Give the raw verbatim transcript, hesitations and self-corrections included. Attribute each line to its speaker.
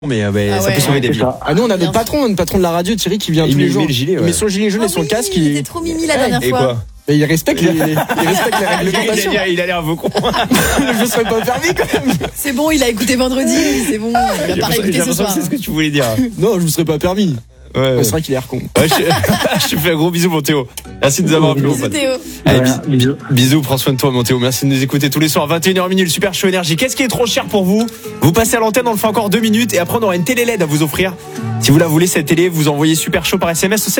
Speaker 1: Mais, euh, mais
Speaker 2: Ah
Speaker 1: ça
Speaker 2: ouais.
Speaker 1: peut sauver des
Speaker 3: C'est
Speaker 1: vies.
Speaker 3: ça.
Speaker 4: Ah, nous, on a
Speaker 2: Bien
Speaker 4: notre patron, notre patron de la radio, Thierry, qui vient
Speaker 1: Il
Speaker 4: tous
Speaker 1: met-
Speaker 4: les
Speaker 1: il
Speaker 4: jours.
Speaker 1: met le gilet, ouais.
Speaker 4: Il met son gilet jaune
Speaker 2: Oh
Speaker 4: et son
Speaker 2: oui,
Speaker 4: casque.
Speaker 2: il
Speaker 4: Il,
Speaker 2: était trop mimi la dernière
Speaker 1: Et
Speaker 2: fois.
Speaker 1: quoi
Speaker 4: mais il respecte les, il respecte les réglementations.
Speaker 1: Il a l'air vaucon.
Speaker 4: Je serais pas permis, quand même.
Speaker 2: C'est bon, il a écouté vendredi, c'est bon. Il va pas réécouter ce soir.
Speaker 1: C'est ce que tu voulais dire.
Speaker 4: Non, je me serais pas permis.
Speaker 1: Ouais,
Speaker 4: Ouais,
Speaker 1: ouais.
Speaker 4: c'est vrai qu'il a l'air con.
Speaker 1: Ouais, je, je te fais un gros bisou, mon Théo. Merci de nous avoir appelés, mon
Speaker 2: Bisous
Speaker 1: pote.
Speaker 2: Théo.
Speaker 1: Allez,
Speaker 3: Voilà,
Speaker 1: bis-
Speaker 3: bisous.
Speaker 1: bisous, prends soin de toi, mon Théo. Merci de nous écouter tous les soirs. vingt et une heures minuit, le Super Show Énergie. Qu'est-ce qui est trop cher pour vous? Vous passez à l'antenne, on le fait encore deux minutes et après on aura une télé L E D à vous offrir. Si vous la voulez, cette télé, vous envoyez Super Show par S M S au